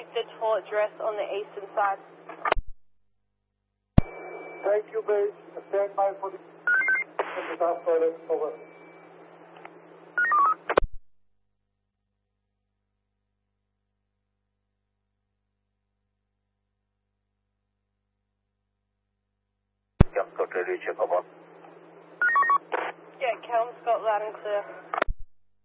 the toilet dress on the eastern side. Thank you, base. Stand by for the staff toilet. Over. Scott ready, check over. Yeah, Calum's got loud and clear.